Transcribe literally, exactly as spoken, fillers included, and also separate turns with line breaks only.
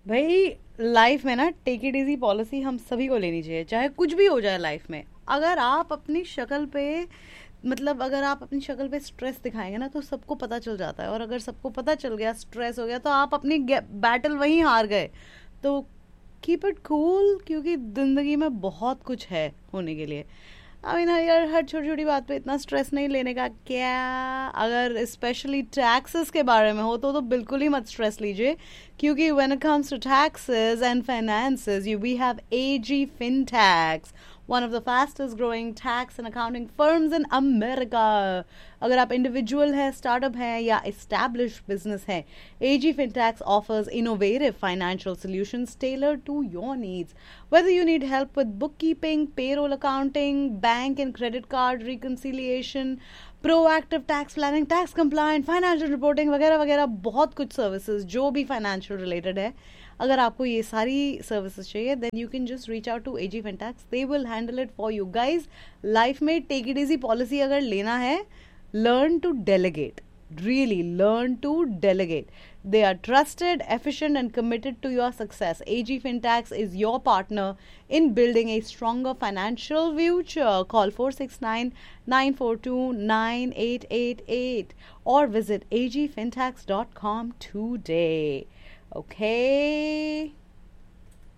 भाई लाइफ में ना टेक इट इजी पॉलिसी हम सभी को लेनी चाहिए, चाहे कुछ भी हो जाए लाइफ में। अगर आप अपनी शक्ल पे मतलब अगर आप अपनी शक्ल पे स्ट्रेस दिखाएंगे ना तो सबको पता चल जाता है, और अगर सबको पता चल गया, स्ट्रेस हो गया, तो आप अपनी बैटल वहीं हार गए। तो कीप इट कूल, क्योंकि जिंदगी में बहुत कुछ है होने के लिए। आई मीन यार, हर छोटी छोटी बात पे इतना स्ट्रेस नहीं लेने का क्या। अगर स्पेशली टैक्सेस के बारे में हो तो तो बिल्कुल ही मत स्ट्रेस लीजिए, क्योंकि when it comes to taxes and finances you we have AG फिनटैक्स, one of the fastest growing tax and accounting firms in America. अगर आप इंडिविजुअल है, स्टार्टअप है या एस्टैब्लिश बिजनेस है, एजी फिनटैक्स offers innovative financial solutions tailored to your needs. Whether you need help with bookkeeping, payroll accounting, bank and credit card reconciliation, proactive tax planning, tax compliant, financial reporting वगैरह वगैरह, बहुत कुछ services जो भी financial related है, अगर आपको ये सारी सर्विसेज चाहिए then you can just reach out to AG फिनटैक्स, they will handle it for you guys. Life में टेक इट इजी पॉलिसी अगर लेना है, learn to delegate, really learn to delegate. They are trusted, efficient and committed to your success. AG Fintax is your partner in building a stronger financial future. Call four six nine, nine four two, nine eight eight eight or visit a g fintax dot com today. Okay.